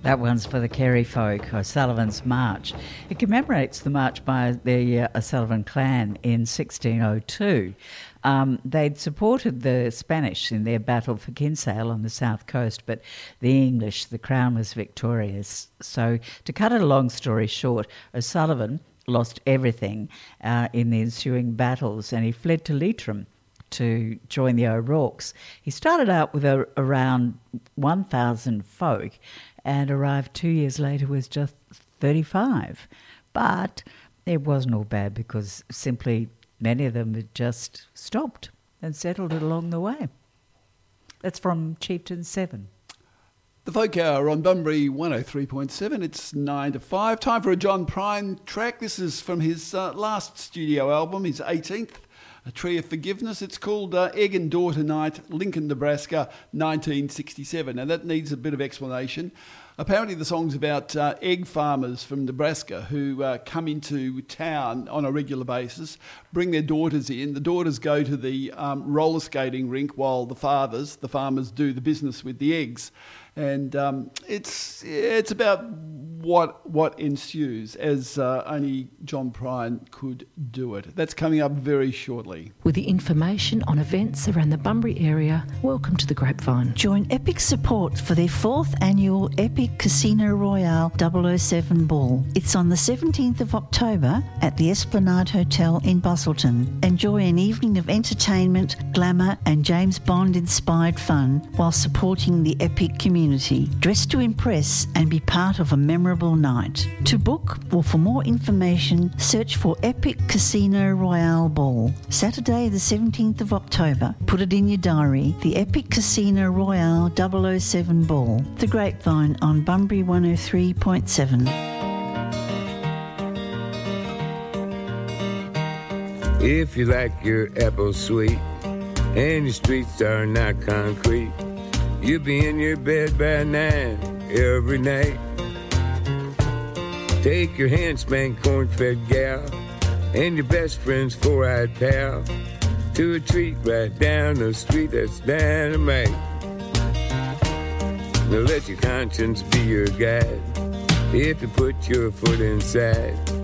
That one's for the Kerry folk, O'Sullivan's March. It commemorates the march by the O'Sullivan clan in 1602. They'd supported the Spanish in their battle for Kinsale on the south coast, but the English, the Crown was victorious. So to cut a long story short, O'Sullivan lost everything in the ensuing battles, and he fled to Leitrim to join the O'Rourkes. He started out with around 1,000 folk and arrived 2 years later with just 35. But it wasn't all bad, because simply many of them had just stopped and settled along the way. That's from Chieftain 7. The Folk Hour on Bunbury 103.7. It's 9 to 5. Time for a John Prine track. This is from his last studio album, his 18th, A Tree of Forgiveness. It's called Egg and Daughter Night, Lincoln, Nebraska, 1967. And that needs a bit of explanation. Apparently the song's about egg farmers from Nebraska who come into town on a regular basis, bring their daughters in. The daughters go to the roller skating rink while the farmers do the business with the eggs. And it's about what ensues, as only John Prine could do it. That's coming up very shortly. With the information on events around the Bunbury area, welcome to the Grapevine. Join Epic Support for their 4th annual Epic Casino Royale 007 Ball. It's on the 17th of October at the Esplanade Hotel in Busselton. Enjoy an evening of entertainment, glamour and James Bond-inspired fun while supporting the Epic community. Dress to impress and be part of a memorable night. To book or for more information, search for Epic Casino Royale Ball. Saturday the 17th of October. Put it in your diary. The Epic Casino Royale 007 Ball. The Grapevine on Bunbury 103.7. If you like your apple sweet and your streets are not concrete, you'll be in your bed by 9 every night. Take your hand-spanked corn-fed gal and your best friend's four-eyed pal to a treat right down the street that's dynamite. Now let your conscience be your guide if you put your foot inside.